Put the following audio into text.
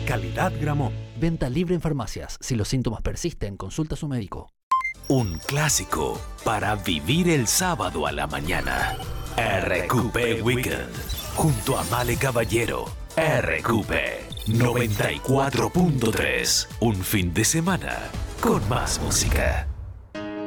Calidad Gramont. Venta libre en farmacias. Si los síntomas persisten, consulta a su médico. Un clásico para vivir el sábado a la mañana. RQP Weekend. Junto a Male Caballero. RQP 94.3. Un fin de semana con más música.